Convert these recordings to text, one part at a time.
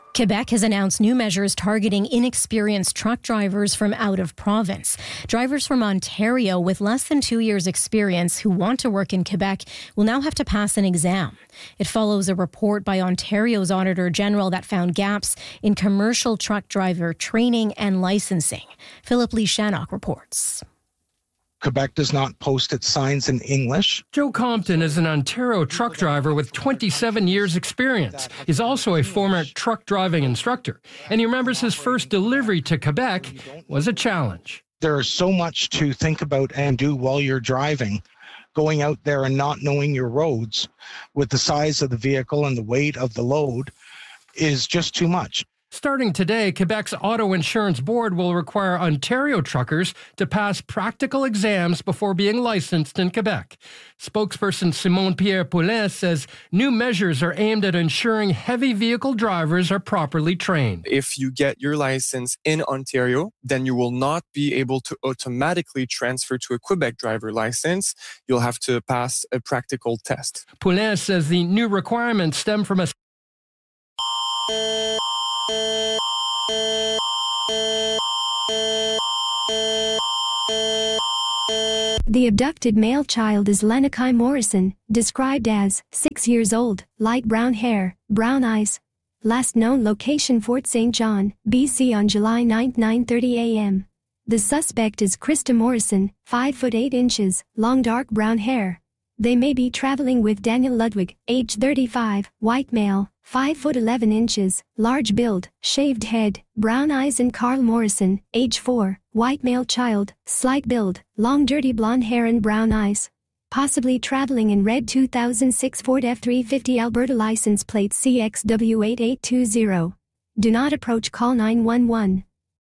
Quebec has announced new measures targeting inexperienced truck drivers from out of province. Drivers from Ontario with less than 2 years' experience who want to work in Quebec will now have to pass an exam. It follows a report by Ontario's Auditor General that found gaps in commercial truck driver training and licensing. Philip Lee Shannock reports. Quebec does not post its signs in English. Joe Compton is an Ontario truck driver with 27 years' experience. He's also a former truck driving instructor, and he remembers his first delivery to Quebec was a challenge. There is so much to think about and do while you're driving. Going out there and not knowing your roads with the size of the vehicle and the weight of the load is just too much. Starting today, Quebec's Auto Insurance Board will require Ontario truckers to pass practical exams before being licensed in Quebec. Spokesperson Simone Pierre Poulin says new measures are aimed at ensuring heavy vehicle drivers are properly trained. If you get your license in Ontario, then you will not be able to automatically transfer to a Quebec driver license. You'll have to pass a practical test. Poulin says the new requirements stem from a The abducted male child is Lenakai Morrison, described as 6 years old, light brown hair, brown eyes. Last known location Fort St. John, BC on July 9, 9:30 a.m. The suspect is Krista Morrison, 5 foot 8 inches, long dark brown hair. They may be traveling with Daniel Ludwig, age 35, white male, 5 foot 11 inches, large build, shaved head, brown eyes, and Carl Morrison, age 4, white male child, slight build, long dirty blonde hair and brown eyes. Possibly traveling in red 2006 Ford F-350 Alberta license plate CXW8820. Do not approach, call 911.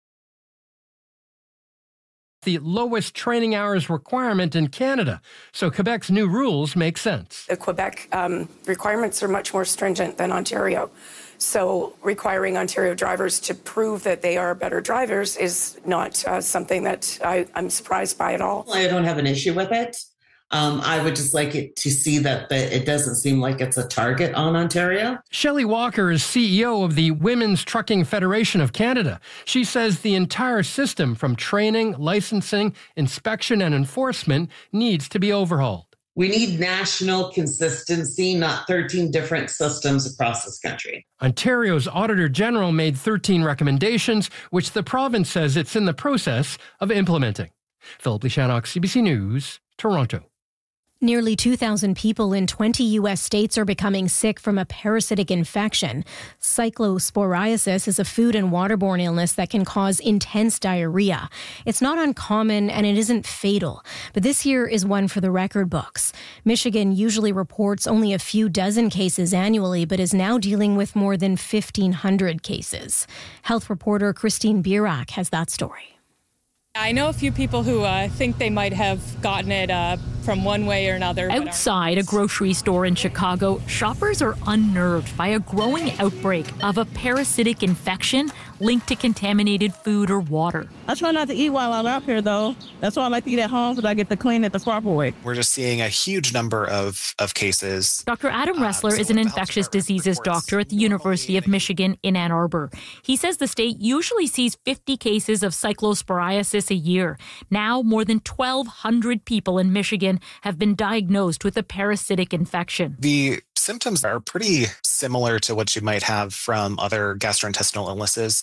The lowest training hours requirement in Canada, so Quebec's new rules make sense. The Quebec requirements are much more stringent than Ontario. So requiring Ontario drivers to prove that they are better drivers is not something that I'm surprised by at all. I don't have an issue with it. I would just like it to see that it doesn't seem like it's a target on Ontario. Shelley Walker is CEO of the Women's Trucking Federation of Canada. She says the entire system from training, licensing, inspection, and enforcement needs to be overhauled. We need national consistency, not 13 different systems across this country. Ontario's Auditor General made 13 recommendations, which the province says it's in the process of implementing. Philip Lee Shannock, CBC News, Toronto. Nearly 2,000 people in 20 U.S. states are becoming sick from a parasitic infection. Cyclosporiasis is a food and waterborne illness that can cause intense diarrhea. It's not uncommon and it isn't fatal, but this year is one for the record books. Michigan usually reports only a few dozen cases annually, but is now dealing with more than 1,500 cases. Health reporter Christine Birak has that story. I know a few people who think they might have gotten it from one way or another. Outside a grocery store in Chicago, shoppers are unnerved by a growing outbreak of a parasitic infection linked to contaminated food or water. I try not to eat while I'm out here, though. That's why I like to eat at home, because I get to clean it the proper way. We're just seeing a huge number of cases. Dr. Adam Ressler is an infectious diseases doctor at the University of Michigan in Ann Arbor. He says the state usually sees 50 cases of cyclosporiasis a year. Now, more than 1,200 people in Michigan have been diagnosed with a parasitic infection. The symptoms are pretty similar to what you might have from other gastrointestinal illnesses.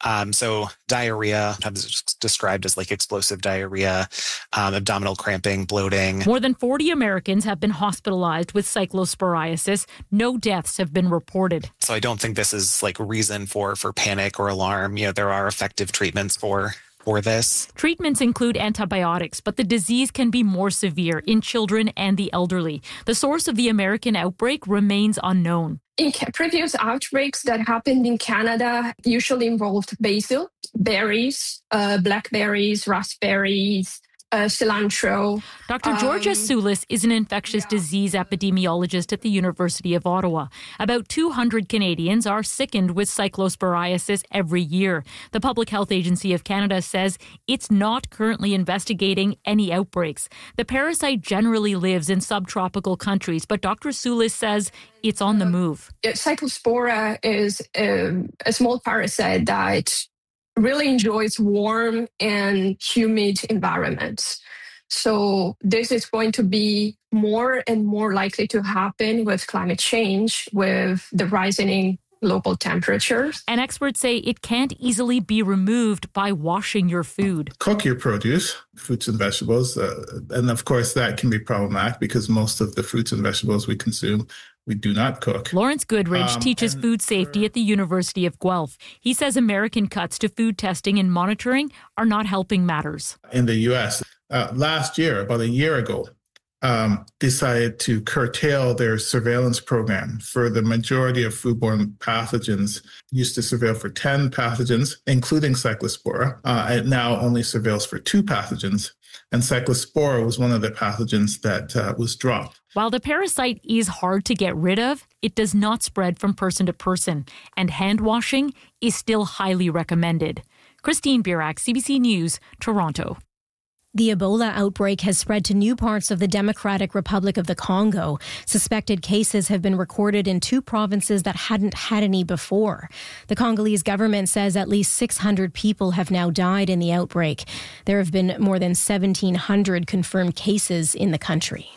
So diarrhea, described as like explosive diarrhea, abdominal cramping, bloating. More than 40 Americans have been hospitalized with cyclosporiasis. No deaths have been reported. So I don't think this is like reason for panic or alarm. You know, there are effective treatments for this. Treatments include antibiotics, but the disease can be more severe in children and the elderly. The source of the American outbreak remains unknown. In previous outbreaks that happened in Canada usually involved basil, berries, blackberries, raspberries, cilantro. Dr. Georgia Soulis is an infectious disease epidemiologist at the University of Ottawa. About 200 Canadians are sickened with cyclosporiasis every year. The Public Health Agency of Canada says it's not currently investigating any outbreaks. The parasite generally lives in subtropical countries, but Dr. Soulis says it's on the move. Cyclospora is a small parasite that really enjoys warm and humid environments. So this is going to be more and more likely to happen with climate change, with the rising local temperatures. And experts say it can't easily be removed by washing your food. Cook your produce, fruits and vegetables. And of course, that can be problematic because most of the fruits and vegetables we consume, we do not cook. Lawrence Goodridge teaches food safety at the University of Guelph. He says American cuts to food testing and monitoring are not helping matters. In the U.S., last year, about a year ago, decided to curtail their surveillance program for the majority of foodborne pathogens. Used to surveil for 10 pathogens, including Cyclospora. It now only surveils for 2 pathogens. And Cyclospora was one of the pathogens that was dropped. While the parasite is hard to get rid of, it does not spread from person to person, and hand washing is still highly recommended. Christine Burak, CBC News, Toronto. The Ebola outbreak has spread to new parts of the Democratic Republic of the Congo. Suspected cases have been recorded in 2 provinces that hadn't had any before. The Congolese government says at least 600 people have now died in the outbreak. There have been more than 1,700 confirmed cases in the country.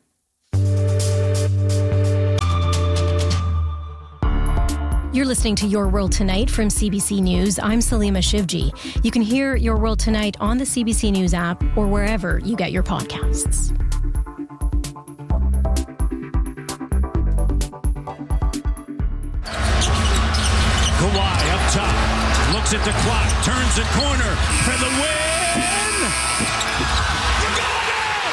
You're listening to Your World Tonight from CBC News. I'm Salima Shivji. You can hear Your World Tonight on the CBC News app or wherever you get your podcasts. Kawhi up top, looks at the clock, turns the corner for the win. You got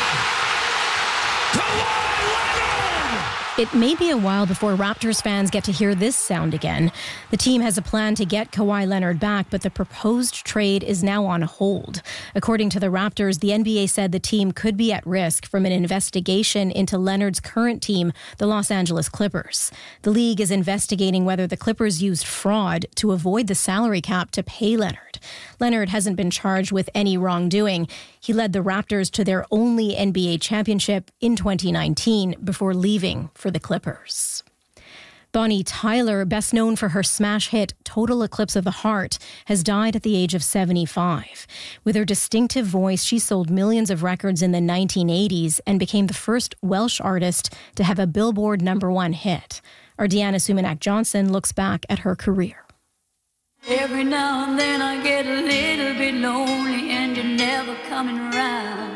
it! Kawhi Leonard! It may be a while before Raptors fans get to hear this sound again. The team has a plan to get Kawhi Leonard back, but the proposed trade is now on hold. According to the Raptors, the NBA said the team could be at risk from an investigation into Leonard's current team, the Los Angeles Clippers. The league is investigating whether the Clippers used fraud to avoid the salary cap to pay Leonard. Leonard hasn't been charged with any wrongdoing. He led the Raptors to their only NBA championship in 2019 before leaving for the Clippers. Bonnie Tyler, best known for her smash hit Total Eclipse of the Heart, has died at the age of 75. With her distinctive voice, she sold millions of records in the 1980s and became the first Welsh artist to have a Billboard #1 hit. Our Deanna Sumanak-Johnson looks back at her career. Every now and then I get a little bit lonely and you're never coming around.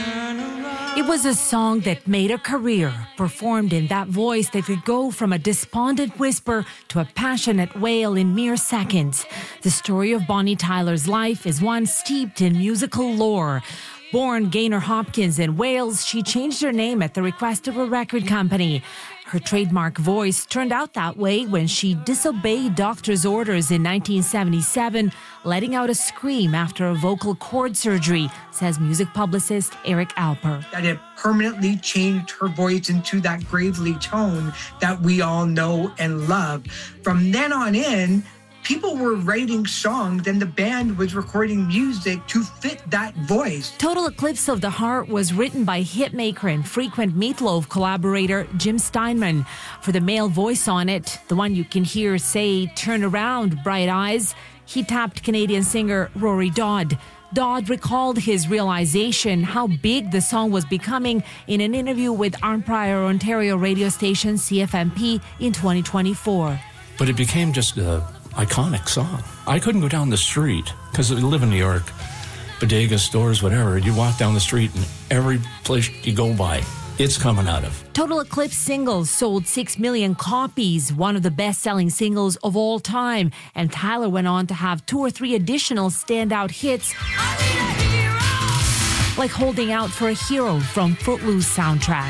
It was a song that made a career, performed in that voice that could go from a despondent whisper to a passionate wail in mere seconds. The story of Bonnie Tyler's life is one steeped in musical lore. Born Gaynor Hopkins in Wales, she changed her name at the request of a record company. Her trademark voice turned out that way when she disobeyed doctor's orders in 1977, letting out a scream after a vocal cord surgery, says music publicist Eric Alper. That it permanently changed her voice into that gravely tone that we all know and love. From then on in, people were writing songs and the band was recording music to fit that voice. Total Eclipse of the Heart was written by hitmaker and frequent Meatloaf collaborator Jim Steinman. For the male voice on it, the one you can hear say, "Turn around, bright eyes," he tapped Canadian singer Rory Dodd. Dodd recalled his realization how big the song was becoming in an interview with Arnprior Ontario radio station CFMP in 2024. But it became just a iconic song. I couldn't go down the street because I live in New York, bodega stores, whatever. You walk down the street and every place you go by, it's coming out of. Total Eclipse singles sold 6 million copies, one of the best-selling singles of all time. And Tyler went on to have 2 or 3 additional standout hits, like Holding Out for a Hero from Footloose soundtrack.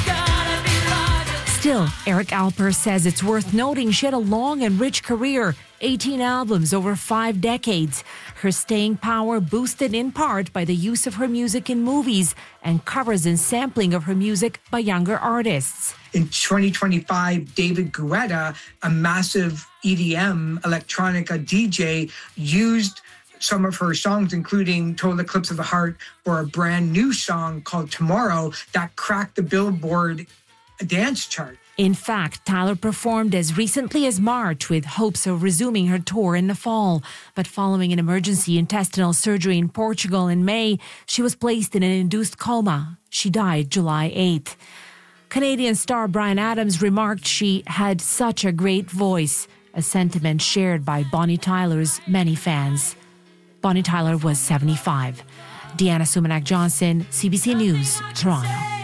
Still, Eric Alper says it's worth noting she had a long and rich career. 18 albums over 5 decades. Her staying power boosted in part by the use of her music in movies and covers and sampling of her music by younger artists. In 2025, David Guetta, a massive EDM electronica DJ, used some of her songs, including Total Eclipse of the Heart, for a brand new song called Tomorrow that cracked the Billboard dance chart. In fact, Tyler performed as recently as March with hopes of resuming her tour in the fall. But following an emergency intestinal surgery in Portugal in May, she was placed in an induced coma. She died July 8th. Canadian star Bryan Adams remarked she had such a great voice, a sentiment shared by Bonnie Tyler's many fans. Bonnie Tyler was 75. Deanna Sumanak Johnson, CBC News, Toronto.